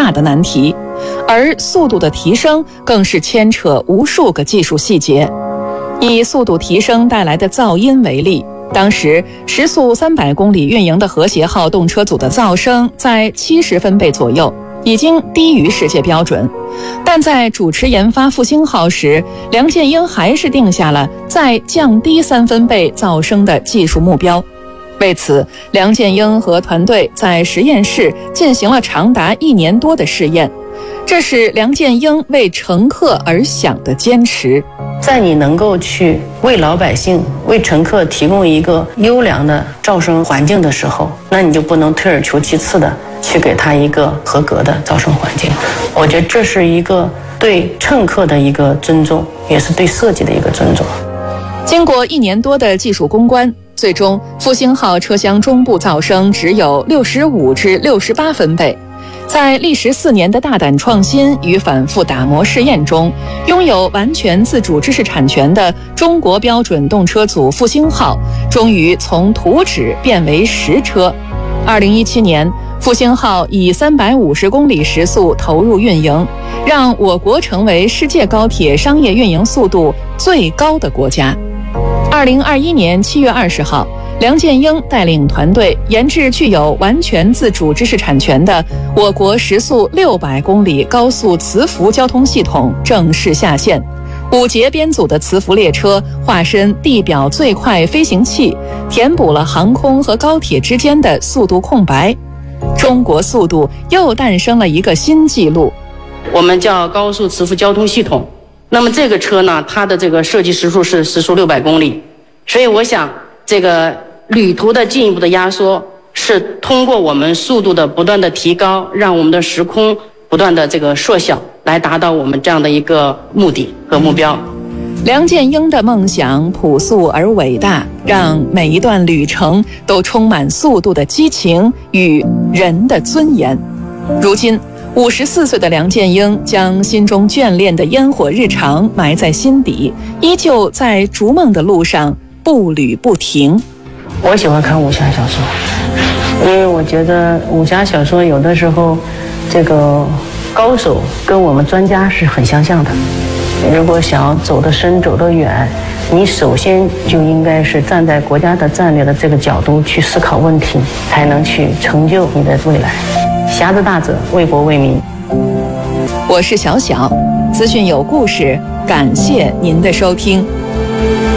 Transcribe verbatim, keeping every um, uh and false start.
大的难题，而速度的提升更是牵扯无数个技术细节。以速度提升带来的噪音为例，当时时速三百公里运营的和谐号动车组的噪声在七十分贝左右，已经低于世界标准。但在主持研发复兴号时，梁建英还是定下了再降低三分贝噪声的技术目标。为此，梁建英和团队在实验室进行了长达一年多的试验，这是梁建英为乘客而想的坚持。 在你能够去为老百姓、为乘客提供一个优良的噪声环境的时候，那你就不能退而求其次的去给他一个合格的噪声环境。我觉得这是一个对乘客的一个尊重，也是对设计的一个尊重。 经过一年多的技术攻关，最终复兴号车厢中部噪声只有六十五至六十八分贝。在历时四年的大胆创新与反复打磨试验中，拥有完全自主知识产权的中国标准动车组复兴号终于从图纸变为实车。二零一七年，复兴号以三百五十公里时速投入运营，让我国成为世界高铁商业运营速度最高的国家。二零二一年七月二十号，梁建英带领团队研制具有完全自主知识产权的我国时速六百公里高速磁浮交通系统正式下线。五节编组的磁浮列车化身地表最快飞行器，填补了航空和高铁之间的速度空白。中国速度又诞生了一个新纪录， 我们叫高速磁浮交通系统。那么这个车呢，它的这个设计时速是时速六百公里，所以我想这个旅途的进一步的压缩是通过我们速度的不断的提高，让我们的时空不断的这个缩小，来达到我们这样的一个目的和目标。 梁建英的梦想朴素而伟大，让每一段旅程都充满速度的激情与人的尊严。如今五十四岁的梁建英将心中眷恋的烟火日常埋在心底，依旧在逐梦的路上步履不停。 我喜欢看武侠小说，因为我觉得武侠小说有的时候这个高手跟我们专家是很相像的。如果想要走得深走得远，你首先就应该是站在国家的战略的这个角度去思考问题，才能去成就你的未来。侠之大者，为国为民。 我是小小，资讯有故事，感谢您的收听。